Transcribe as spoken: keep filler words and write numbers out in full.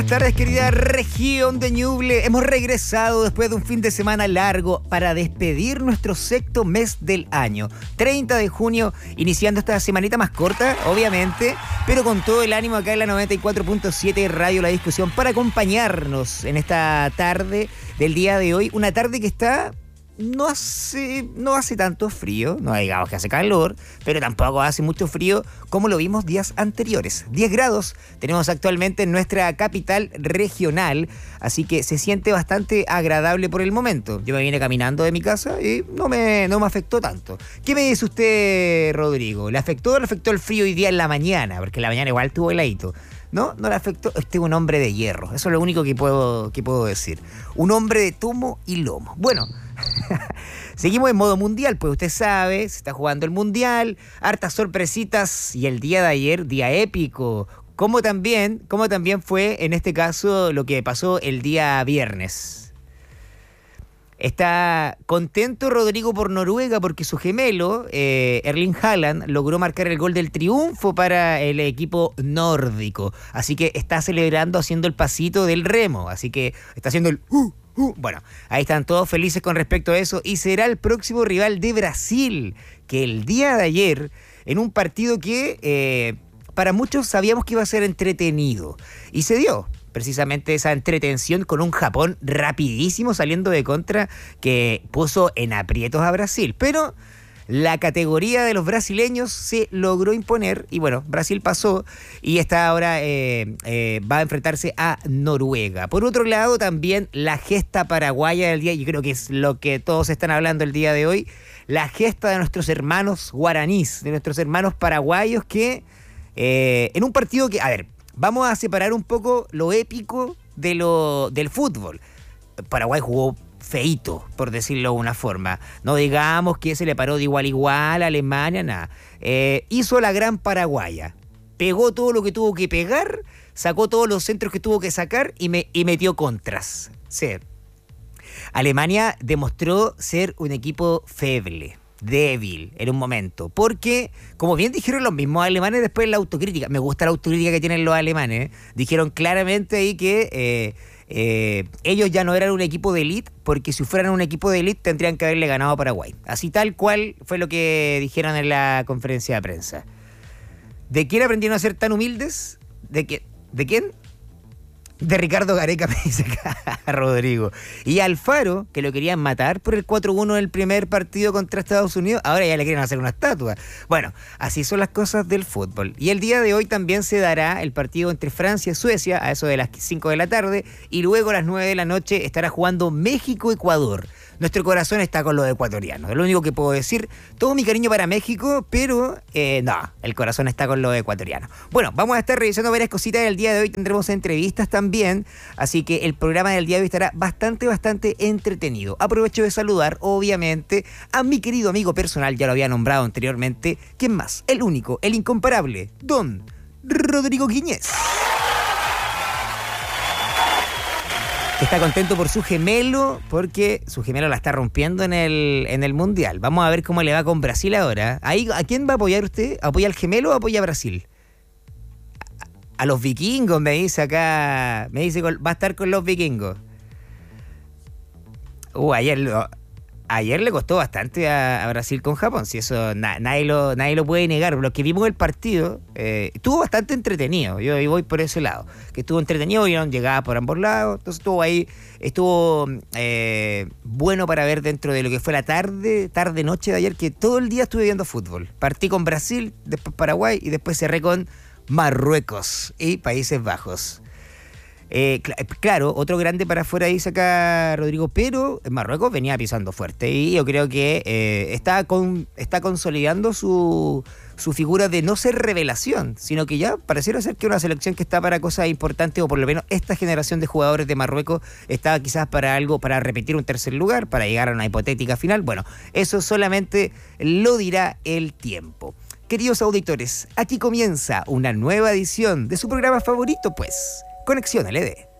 Buenas tardes, querida región de Ñuble. Hemos regresado después de un fin de semana largo para despedir nuestro sexto mes del año. treinta de junio, iniciando esta semanita más corta, obviamente, pero con todo el ánimo acá en la noventa y cuatro punto siete Radio La Discusión para acompañarnos en esta tarde del día de hoy. Una tarde que está... No hace, no hace tanto frío, no digamos que hace calor, pero tampoco hace mucho frío como lo vimos días anteriores. diez grados tenemos actualmente en nuestra capital regional, así que se siente bastante agradable por el momento. Yo me vine caminando de mi casa y no me, no me afectó tanto. ¿Qué me dice usted, Rodrigo? ¿Le afectó o le afectó el frío hoy día en la mañana? Porque en la mañana igual estuvo heladito. No, no le afectó. Este es un hombre de hierro. Eso es lo único que puedo, que puedo decir. Un hombre de tomo y lomo. Bueno, seguimos en modo mundial, pues usted sabe, se está jugando el mundial, hartas sorpresitas y el día de ayer, día épico. Como también, como también fue en este caso lo que pasó el día viernes. Está contento Rodrigo por Noruega porque su gemelo, eh, Erling Haaland, logró marcar el gol del triunfo para el equipo nórdico. Así que está celebrando haciendo el pasito del remo. Así que está haciendo el... Uh, uh. Bueno, ahí están todos felices con respecto a eso. Y será el próximo rival de Brasil, que el día de ayer, en un partido que eh, para muchos sabíamos que iba a ser entretenido. Y se dio. Precisamente esa entretención con un Japón rapidísimo saliendo de contra que puso en aprietos a Brasil. Pero la categoría de los brasileños se logró imponer y bueno, Brasil pasó y está ahora eh, eh, va a enfrentarse a Noruega. Por otro lado, también la gesta paraguaya del día, yo creo que es lo que todos están hablando el día de hoy, la gesta de nuestros hermanos guaraníes, de nuestros hermanos paraguayos que eh, en un partido que, a ver, vamos a separar un poco lo épico de lo del fútbol. Paraguay jugó feíto, por decirlo de una forma. No digamos que se le paró de igual a igual a Alemania, nada. Eh, hizo la gran paraguaya. Pegó todo lo que tuvo que pegar, sacó todos los centros que tuvo que sacar y, me, y metió contras. Sí. Alemania demostró ser un equipo feble, débil en un momento, porque como bien dijeron los mismos alemanes después de la autocrítica, me gusta la autocrítica que tienen los alemanes, ¿eh? Dijeron claramente ahí que eh, eh, ellos ya no eran un equipo de élite, porque si fueran un equipo de élite tendrían que haberle ganado a Paraguay, así tal cual fue lo que dijeron en la conferencia de prensa. ¿De quién aprendieron a ser tan humildes? ¿De qué? ¿De quién? De Ricardo Gareca, me dice acá Rodrigo. Y Alfaro, que lo querían matar por el cuatro uno del primer partido contra Estados Unidos, ahora ya le quieren hacer una estatua. Bueno, así son las cosas del fútbol. Y el día de hoy también se dará el partido entre Francia y Suecia, a eso de las cinco de la tarde, y luego a las nueve de la noche estará jugando México-Ecuador. Nuestro corazón está con los ecuatorianos, es lo único que puedo decir. Todo mi cariño para México, pero eh, no, el corazón está con los ecuatorianos. Bueno, vamos a estar revisando varias cositas del día de hoy, tendremos entrevistas también, así que el programa del día de hoy estará bastante, bastante entretenido. Aprovecho de saludar, obviamente, a mi querido amigo personal, ya lo había nombrado anteriormente. ¿Quién más? El único, el incomparable, don Rodrigo Quiñez. Está contento por su gemelo, porque su gemelo la está rompiendo en el, en el Mundial. Vamos a ver cómo le va con Brasil ahora. Ahí, ¿a quién va a apoyar usted? ¿Apoya al gemelo o apoya a Brasil? A, a los vikingos, me dice acá. Me dice, va a estar con los vikingos. Uh, ayer lo... Ayer le costó bastante a, a Brasil con Japón, si eso na, nadie, lo, nadie lo puede negar. Los que vimos el partido, eh, estuvo bastante entretenido, yo voy por ese lado, que estuvo entretenido, vieron llegadas por ambos lados, entonces estuvo ahí, estuvo eh, bueno para ver dentro de lo que fue la tarde, tarde-noche de ayer, que todo el día estuve viendo fútbol. Partí con Brasil, después Paraguay y después cerré con Marruecos y Países Bajos. Eh, cl- claro, otro grande para afuera dice acá Rodrigo, pero Marruecos venía pisando fuerte y yo creo que eh, está, con, está consolidando su, su figura de no ser revelación, sino que ya pareciera ser que una selección que está para cosas importantes, o por lo menos esta generación de jugadores de Marruecos está quizás para algo, para repetir un tercer lugar, para llegar a una hipotética final. Bueno, eso solamente lo dirá el tiempo. Queridos auditores, aquí comienza una nueva edición de su programa favorito, pues, Conexión L E D.